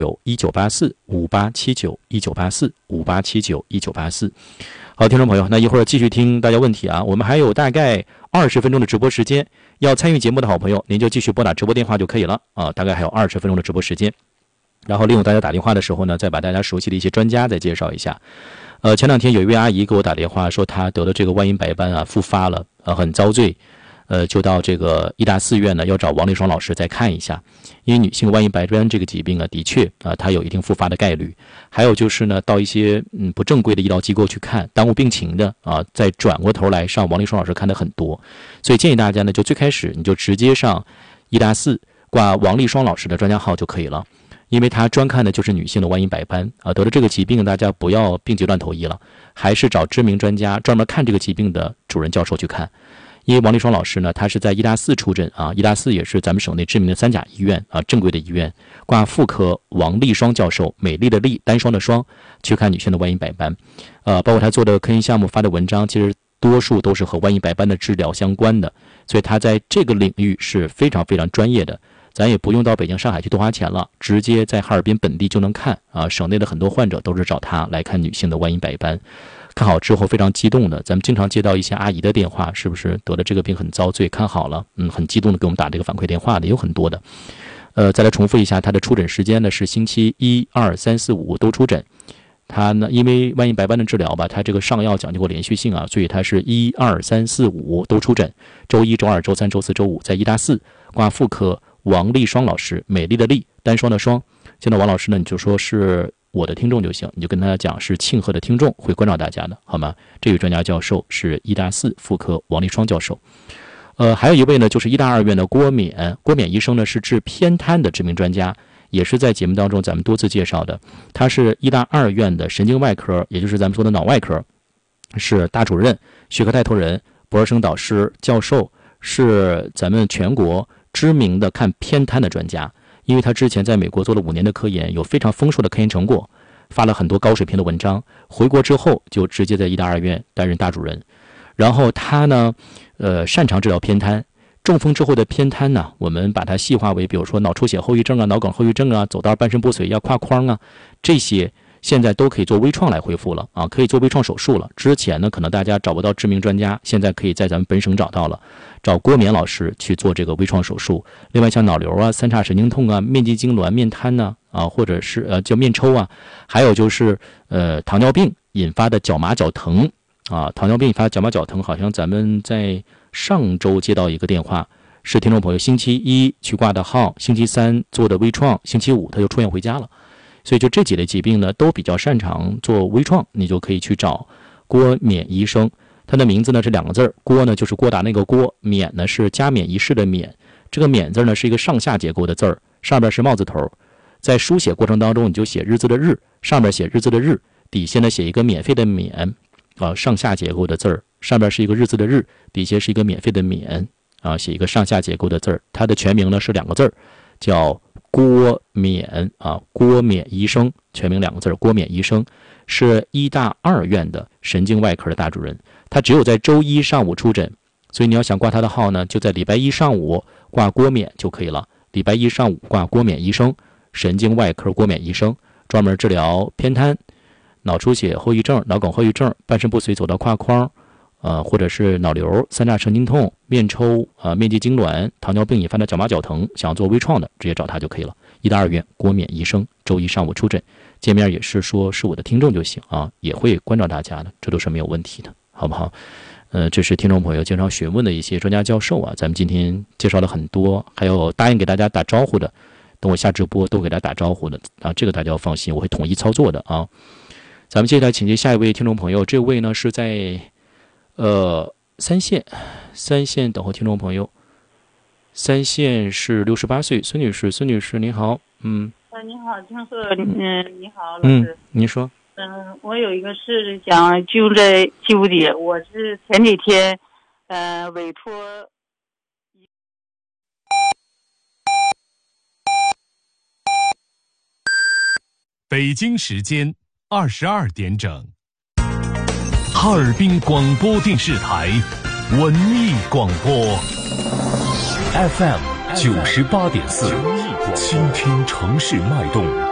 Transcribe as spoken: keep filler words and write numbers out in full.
有一九八四五八七九一九八四五八七九一九八四。好，听众朋友，那一会儿继续听大家问题啊。我们还有大概二十分钟的直播时间，要参与节目的好朋友，您就继续拨打直播电话就可以了啊。大概还有二十分钟的直播时间，然后利用大家打电话的时候呢，再把大家熟悉的一些专家再介绍一下。呃，前两天有一位阿姨给我打电话说，她得了这个外阴白斑啊，复发了，呃，很遭罪。呃，就到这个医大四院呢，要找王立双老师再看一下，因为女性外阴白斑这个疾病啊，的确啊，它有一定复发的概率。还有就是呢，到一些嗯不正规的医疗机构去看，耽误病情的啊，再转过头来上王立双老师看的很多，所以建议大家呢，就最开始你就直接上医大四挂王立双老师的专家号就可以了，因为他专看的就是女性的外阴白斑啊，得了这个疾病，大家不要病急乱投医了，还是找知名专家专门看这个疾病的主任教授去看。因为王立双老师呢，他是在医大四出诊啊，医大四也是咱们省内知名的三甲医院啊，正规的医院，挂妇科王立双教授，美丽的丽，单双的双，去看女性的外阴白斑，呃，包括他做的科研项目发的文章，其实多数都是和外阴白斑的治疗相关的，所以他在这个领域是非常非常专业的。咱也不用到北京、上海去多花钱了，直接在哈尔滨本地就能看啊。省内的很多患者都是找他来看女性的外阴白斑。看好之后非常激动的，咱们经常接到一些阿姨的电话，是不是得了这个病很遭罪，看好了，嗯，很激动的给我们打这个反馈电话的有很多的。呃，再来重复一下，他的出诊时间呢是星期一、二、三、四、五都出诊。他呢，因为外阴白斑的治疗吧，他这个上药讲究过连续性啊，所以他是一、二、三、四、五都出诊。周一、周二、周三、周四、周五在医大四挂妇科王立双老师，美丽的丽，单双的双。见到王老师呢，你就说是我的听众就行，你就跟他讲是庆贺的听众，会关照大家的，好吗？这位专家教授是医大四妇科王立双教授。呃，还有一位呢，就是医大二院的郭冕，郭冕医生呢是治偏瘫的知名专家，也是在节目当中咱们多次介绍的。他是医大二院的神经外科，也就是咱们说的脑外科，是大主任、学科带头人、博士生导师、教授，是咱们全国知名的看偏瘫的专家。因为他之前在美国做了五年的科研，有非常丰硕的科研成果，发了很多高水平的文章。回国之后就直接在医大二院担任大主任。然后他呢，呃，擅长治疗偏瘫。中风之后的偏瘫呢，我们把它细化为，比如说脑出血后遗症啊、脑梗后遗症啊、走道半身不遂呀、跨框啊，这些现在都可以做微创来恢复了啊，可以做微创手术了。之前呢，可能大家找不到知名专家，现在可以在咱们本省找到了，找郭冕老师去做这个微创手术。另外像脑瘤啊、三叉神经痛啊、面肌痉挛、面瘫呐 啊, 啊，或者是呃叫面抽啊，还有就是呃糖尿病引发的脚麻脚疼啊，糖尿病引发的脚麻脚疼，好像咱们在上周接到一个电话，是听众朋友星期一去挂的号，星期三做的微创，星期五他就出院回家了。所以就这几类疾病呢，都比较擅长做微创，你就可以去找郭冕医生。他的名字呢是两个字，郭呢就是郭达那个郭，冕呢是加冕仪式的冕。这个冕字呢是一个上下结构的字儿，上边是帽字头，在书写过程当中你就写日字的日，上边写日字的日，底下呢写一个免费的免啊，上下结构的字儿，上边是一个日字的日，底下是一个免费的免啊，写一个上下结构的字儿。他的全名呢是两个字，叫郭冕啊，郭冕医生，全名两个字，郭冕医生是医大二院的神经外科的大主任。他只有在周一上午出诊，所以你要想挂他的号呢，就在礼拜一上午挂郭冕就可以了。礼拜一上午挂郭冕医生，神经外科郭冕医生，专门治疗偏瘫、脑出血后遗症、脑梗后遗症、半身不遂走道跨框，呃，或者是脑瘤、三叉神经痛、面抽啊、呃、面肌痉挛、糖尿病引发的脚麻脚疼，想要做微创的，直接找他就可以了。医大二院郭冕医生，周一上午出诊，见面也是说是我的听众就行啊，也会关照大家的，这都是没有问题的，好不好？呃，这是听众朋友经常询问的一些专家教授啊，咱们今天介绍了很多，还有答应给大家打招呼的，等我下直播都给大家打招呼的啊，这个大家要放心，我会统一操作的啊。咱们接下来请接下一位听众朋友，这位呢是在呃三线，三线等候听众朋友，三线是六十八岁孙女士，孙女士您好，嗯， 呃，你好，听说，嗯，你好，老师， 嗯，您说， 嗯，我有一个事想就在纠结，我是前几天，呃，委托。 北京时间二十二点整，哈尔滨广播电视台文艺广播 F M 九十八点四，倾听城市脉动。